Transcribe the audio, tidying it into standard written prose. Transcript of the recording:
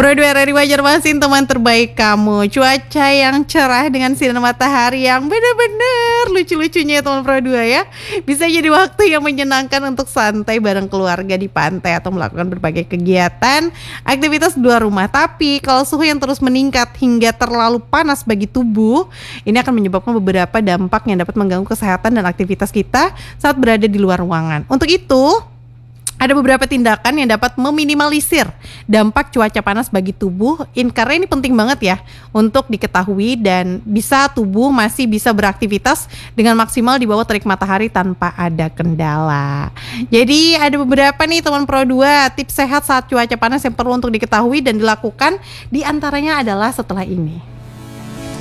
Pro 2 RRI Banjarmasin, teman terbaik kamu. Cuaca yang cerah dengan sinar matahari yang benar-benar lucu-lucunya ya teman Pro 2 ya. Bisa jadi waktu yang menyenangkan untuk santai bareng keluarga di pantai atau melakukan berbagai kegiatan, aktivitas di luar rumah. Tapi kalau suhu yang terus meningkat hingga terlalu panas bagi tubuh, ini akan menyebabkan beberapa dampak yang dapat mengganggu kesehatan dan aktivitas kita saat berada di luar ruangan. Untuk itu, ada beberapa tindakan yang dapat meminimalisir dampak cuaca panas bagi tubuh, karena ini penting banget ya untuk diketahui dan tubuh masih bisa beraktivitas dengan maksimal di bawah terik matahari tanpa ada kendala. Jadi ada beberapa nih teman Pro 2 tips sehat saat cuaca panas yang perlu untuk diketahui dan dilakukan, di antaranya adalah setelah ini.